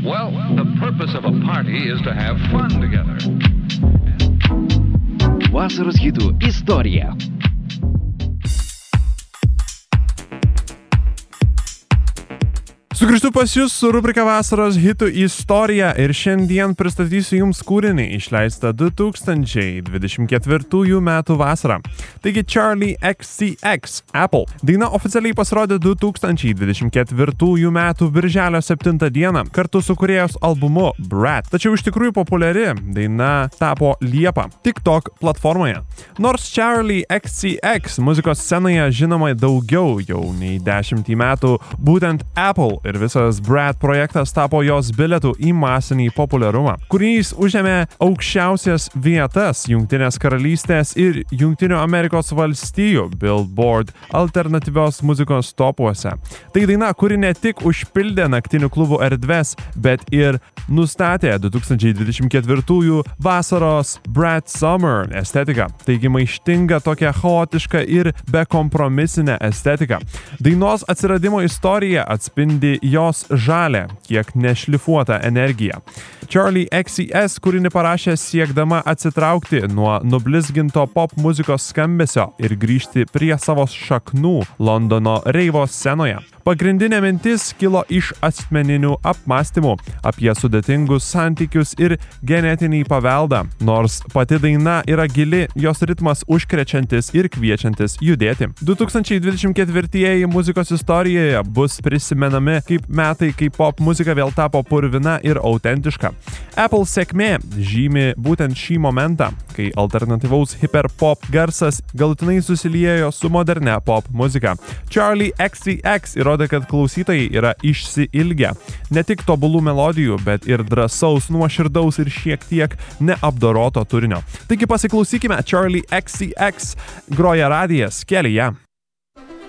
Well, the purpose of a party is to have fun together. Vasaros hitų istorija. Sugrįžtu pas jūs su rubrika Vasaros hitų istorija ir šiandien pristatysiu jums kūrinį išleistą 2024 metų vasarą. Taigi Charli XCX Apple. Daina oficialiai pasirodė 2024 metų birželio 7 dieną kartu su kūrėjos albumu Brat. Tačiau iš tikrųjų populiari daina tapo Liepą TikTok platformoje. Nors Charli XCX muzikos scenoje žinoma daugiau jau nei 10 metų, būtent Apple ir visas Brat projektas tapo jos bilietų į masinį populiarumą. Kūrinys užėmė aukščiausias vietas Jungtinės karalystės ir Jungtinių Amerikos valstijų Billboard alternatyvios muzikos topuose. Tai daina, kuri ne tik užpildė naktinių klubų erdves, bet ir nustatė 2024 vasaros Brat Summer estetiką. Taigi maištinga, tokia chaotiška ir bekompromisinė estetika. Dainos atsiradimo istorija atspindi jos žalę, kiek nešlifuota energija. Charli XCX kūrinį parašė siekdama atsitraukti nuo nublizginto pop muzikos skambesio ir grįžti prie savo šaknų Londono reivo scenoje. Pagrindinė mintis kilo iš asmeninių apmąstymų apie sudėtingus santykius ir genetinį paveldą. Nors pati daina yra gili, jos ritmas užkrečiantis ir kviečiantis judėti. 2024 muzikos istorijoje bus prisimenami kaip metai, kai pop muzika vėl tapo purvina ir autentiška. Apple sėkmė žymi būtent šį momentą, kai alternatyvaus hiperpop garsas galutinai susiliejo su modernia pop muzika. Charli XCX įrodė, kad klausytojai yra išsiilgę ne tik tobulų melodijų, bet ir drąsaus, nuoširdaus ir šiek tiek neapdoroto turinio. Taigi pasiklausykime, Charli XCX groja radijas kelyje.